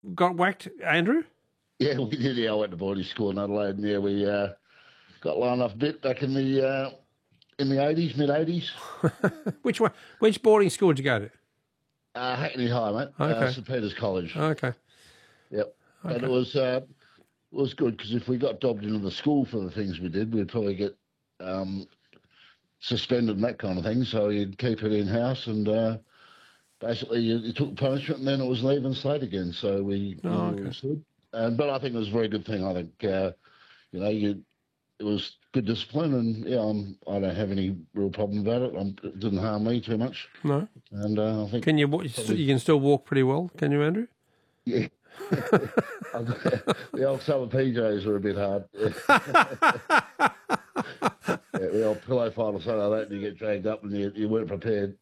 got whacked, Andrew? Yeah, we did. Yeah, I went to boarding school in Adelaide, and yeah, we got low enough bit back in the 80s, mid 80s. Which one? Which boarding school did you go to? Hackney High, mate. Okay. St Peter's College. Okay. Yep. Okay. And it was good because if we got dobbed into the school for the things we did, we'd probably get suspended and that kind of thing. So you'd keep it in house, and basically you took punishment, and then it was leave and slate again. So we understood. But I think it was a very good thing. I think it was good discipline, and yeah, I don't have any real problem about it. It didn't harm me too much. No. And I think you can still walk pretty well, can you, Andrew? Yeah. The old summer PJs were a bit hard. Yeah, the old pillow fight or something like that, and you get dragged up and you weren't prepared.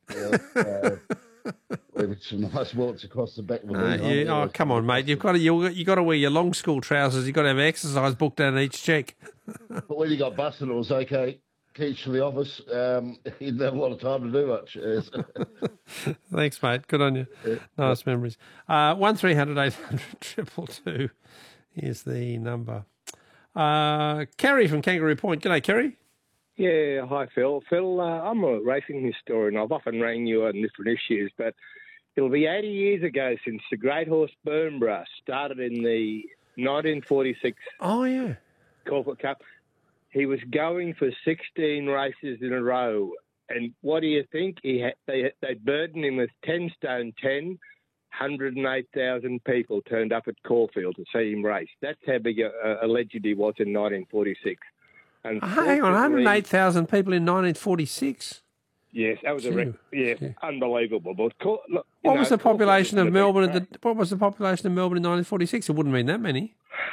With some nice warts across the back of the knee. Oh, come on, mate. You've got to wear your long school trousers. You've got to have exercise booked down each check. But when you got busted, it was okay. Keach to the office. He didn't have a lot of time to do much. Thanks, mate. Good on you. Nice memories. 1300 800 222 is the number. Kerry from Kangaroo Point. G'day, Kerry. Yeah, hi, Phil. Phil, I'm a racing historian. I've often rang you on different issues, but it'll be 80 years ago since the Great Horse Burnborough started in the 1946 Corporate Cup. He was going for 16 races in a row. And what do you think? They burdened him with 10 stone 10. 108,000 people turned up at Caulfield to see him race. That's how big a legend he was in 1946. Hang on, 108,000 people in 1946? Yes, that was a record. Yeah, unbelievable. But look, what was the population of Melbourne? What was the population of Melbourne in 1946? It wouldn't mean that many.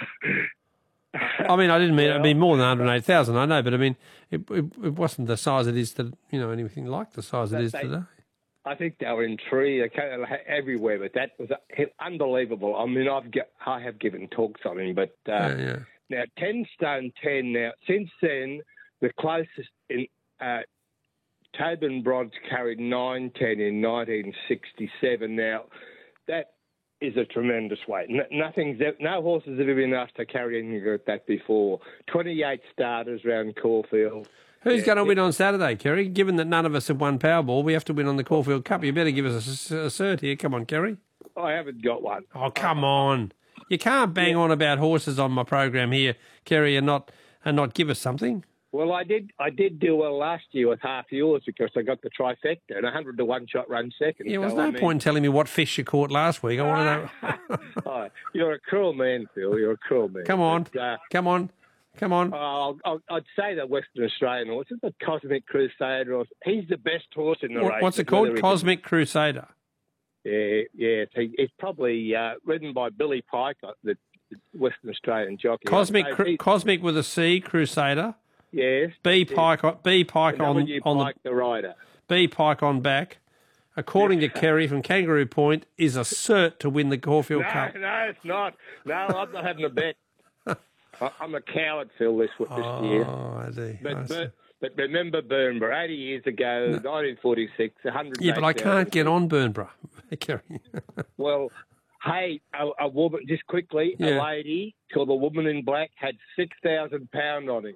I mean, I didn't mean it'd be more than 108,000. I know, but I mean, it wasn't the size it is anything like the size it is today. I think they were in tree everywhere, but that was unbelievable. I mean, I have given talks on him, but now 10 stone 10. Now since then, the closest in Tobin Bronze carried 910 in 1967. Now that is a tremendous weight. No horses have ever been asked to carry anything like that before. 28 starters around Caulfield. Who's going to win on Saturday, Kerry? Given that none of us have won Powerball, we have to win on the Caulfield Cup. You better give us a cert here. Come on, Kerry. I haven't got one. Oh, come on. You can't bang on about horses on my program here, Kerry, and not give us something. Well, I did do well last year with half yours because I got the trifecta and 100 to 1 shot run second. Yeah, well, there's no point in telling me what fish you caught last week. I want to know. Oh, you're a cruel man, Phil. You're a cruel man. Come on. Come on. I'd say the Western Australian horse is the Cosmic Crusader. He's the best horse in the race. What's it called? Cosmic Crusader. Yeah. It's probably ridden by Billy Pike, the Western Australian jockey. Cosmic with a C, Crusader. Yes. B Pike on the rider. B Pike on back. According to Kerry from Kangaroo Point, is a cert to win the Caulfield Cup. No, it's not. No, I'm not having a bet. I'm a coward, Phil, this year. Oh, I see. But remember Burnborough, 80 years ago, 1946, 100. Yeah, but I can't get on Burnborough, Kerry. Well, hey, a woman, just quickly, a lady called the Woman in Black had £6,000 on him.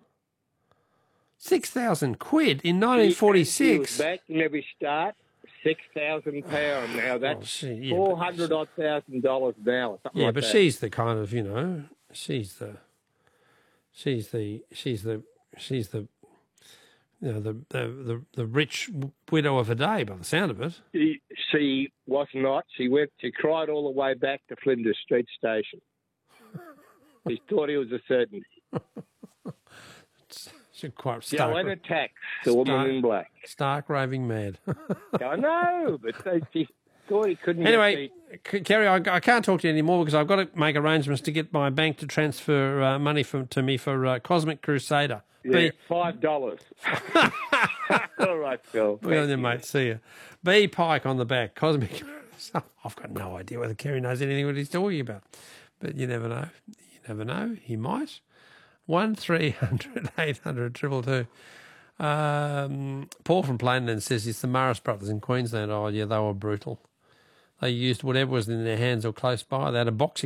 6,000 quid in 1946. She was back in every start. £6,000 now. That's $400,000 now. Yeah, but she's the kind of she's the the rich widow of a day by the sound of it. She was not. She cried all the way back to Flinders Street Station. She thought he was a certainty. Quite stark. Joanna Tax, the Woman in Black. Stark raving mad. I know, but she thought he couldn't. Anyway, Kerry, I can't talk to you anymore because I've got to make arrangements to get my bank to transfer money to me for Cosmic Crusader. Yeah, $5. All right, Phil. Well then, mate. See you. B Pike on the back. Cosmic. I've got no idea whether Kerry knows anything what he's talking about, but you never know. You never know. He might. 1300 800 222. Paul from Plainland says it's the Morris brothers in Queensland. Oh, yeah, they were brutal. They used whatever was in their hands or close by. They had a boxing